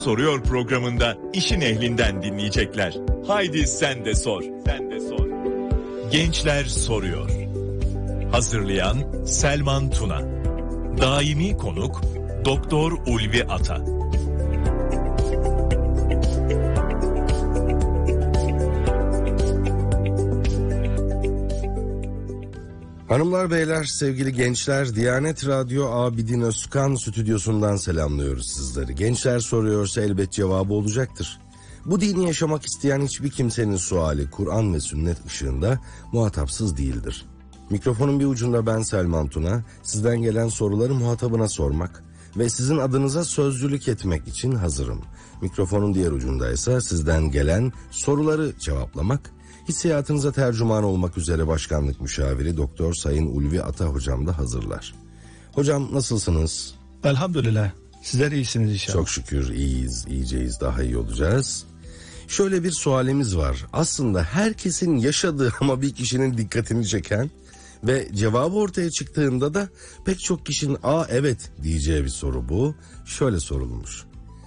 Soruyor programında işin ehlinden dinleyecekler. Haydi sen de sor. Sen de sor. Gençler soruyor. Hazırlayan Selman Tuna. Daimi konuk Doktor Ulvi Ata. Hanımlar beyler, sevgili gençler, Diyanet Radyo Abidin Özkan stüdyosundan selamlıyoruz sizleri. Gençler soruyorsa elbet cevabı olacaktır. Bu dini yaşamak isteyen hiçbir kimsenin suali Kur'an ve sünnet ışığında muhatapsız değildir. Mikrofonun bir ucunda ben Selman Tuna, sizden gelen soruları muhatabına sormak ve sizin adınıza sözcülük etmek için hazırım. Mikrofonun diğer ucunda ise sizden gelen soruları cevaplamak, hissiyatınıza tercüman olmak üzere başkanlık müşaviri Doktor Sayın Ulvi Ata hocam da hazırlar. Hocam nasılsınız? Elhamdülillah. Sizler iyisiniz inşallah. Çok şükür iyiyiz, iyeceğiz, daha iyi olacağız. Şöyle bir sualimiz var. Aslında herkesin yaşadığı ama bir kişinin dikkatini çeken ve cevabı ortaya çıktığında da pek çok kişinin evet diyeceği bir soru bu. Şöyle sorulmuş.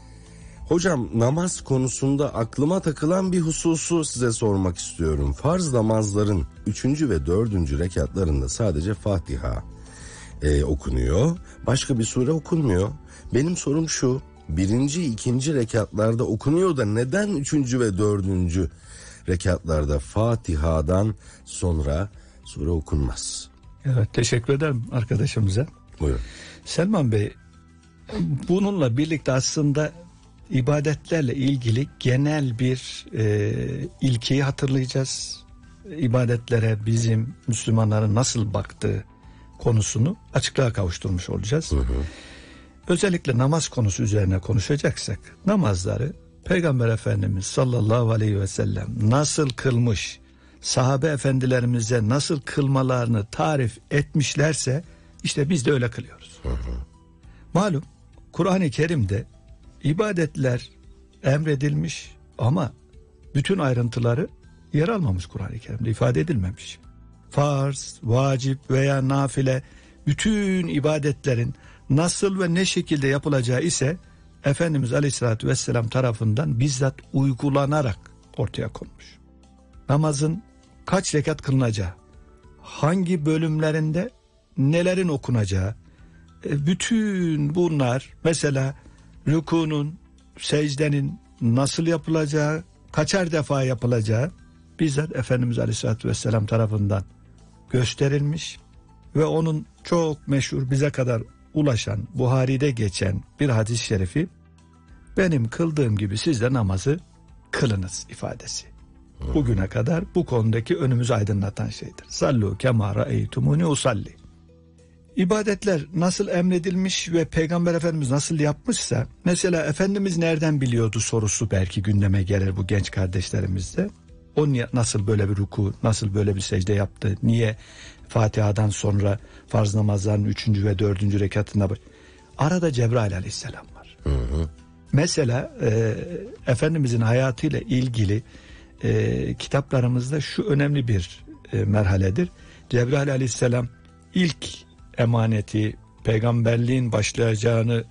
Hocam, namaz konusunda aklıma takılan bir hususu size sormak istiyorum. Farz namazların 3. ve 4. rekatlarında sadece Fatiha okunuyor. Başka bir sure okunmuyor. Benim sorum şu: 1. 2. rekatlarda okunuyor da neden 3. ve 4. rekatlarda Fatiha'dan sonra sure okunmaz? Evet, teşekkür ederim arkadaşımıza. Buyurun. Selman Bey, bununla birlikte aslında ibadetlerle ilgili genel bir ilkeyi hatırlayacağız. İbadetlere bizim Müslümanların nasıl baktığı konusunu açıklığa kavuşturmuş olacağız. Özellikle namaz konusu üzerine konuşacaksak, namazları Peygamber Efendimiz sallallahu aleyhi ve sellem nasıl kılmış, sahabe efendilerimize nasıl kılmalarını tarif etmişlerse işte biz de öyle kılıyoruz. Malum Kur'an-ı Kerim'de ibadetler emredilmiş ama bütün ayrıntıları yer almamış, Kur'an-ı Kerim'de ifade edilmemiş. Farz, vacip veya nafile bütün ibadetlerin nasıl ve ne şekilde yapılacağı ise Efendimiz Aleyhisselatü Vesselam tarafından bizzat uygulanarak ortaya konmuş. Namazın kaç rekat kılınacağı, hangi bölümlerinde nelerin okunacağı, bütün bunlar, mesela rükunun, secdenin nasıl yapılacağı, kaçar defa yapılacağı bizzat Efendimiz Aleyhisselatü Vesselam tarafından gösterilmiş ve onun çok meşhur, bize kadar ulaşan, Buhari'de geçen bir hadis-i şerifi, benim kıldığım gibi siz de namazı kılınız ifadesi. Bugüne kadar bu konudaki önümüzü aydınlatan şeydir. Sallu kema ra'eytumuni usalli. İbadetler nasıl emredilmiş ve Peygamber Efendimiz nasıl yapmışsa, mesela Efendimiz nereden biliyordu sorusu belki gündeme gelir bu genç kardeşlerimizde. O nasıl böyle bir ruku, nasıl böyle bir secde yaptı, niye Fatiha'dan sonra farz namazların 3. ve 4. rekatında arada Cebrail aleyhisselam var. Mesela Efendimizin hayatıyla ilgili kitaplarımızda şu önemli bir merhaledir. Cebrail aleyhisselam ilk emaneti, peygamberliğin başlayacağını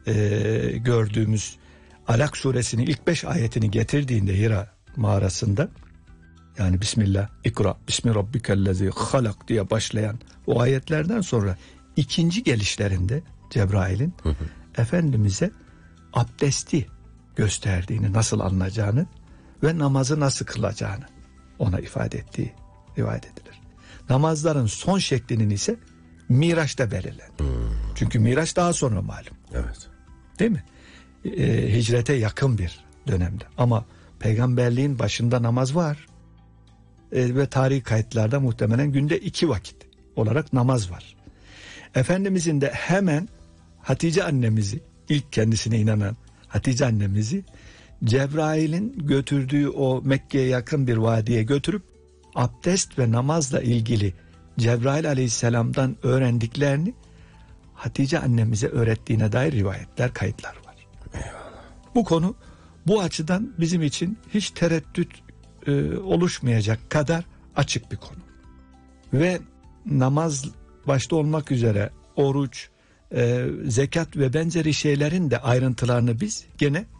gördüğümüz Alak suresinin ilk 5 ayetini getirdiğinde Hira mağarasında, yani Bismillah, İkra, Bismi Rabbikellezi halak diye başlayan o ayetlerden sonra ikinci gelişlerinde Cebrail'in Efendimiz'e abdesti gösterdiğini, nasıl alınacağını ve namazı nasıl kılacağını ona ifade ettiği rivayet edilir. Namazların son şeklinin ise Miraç'ta belirlendi. Çünkü Miraç daha sonra malum. Evet. Değil mi? Hicrete yakın bir dönemde. Ama peygamberliğin başında namaz var. Ve tarihi kayıtlarda muhtemelen günde 2 vakit olarak namaz var. Efendimizin de hemen Hatice annemizi, ilk kendisine inanan Hatice annemizi Cebrail'in götürdüğü o Mekke'ye yakın bir vadiye götürüp abdest ve namazla ilgili Cebrail aleyhisselamdan öğrendiklerini Hatice annemize öğrettiğine dair rivayetler, kayıtlar var. Eyvallah. Bu konu bu açıdan bizim için hiç tereddüt oluşmayacak kadar açık bir konu. Ve namaz başta olmak üzere oruç, zekat ve benzeri şeylerin de ayrıntılarını biz gene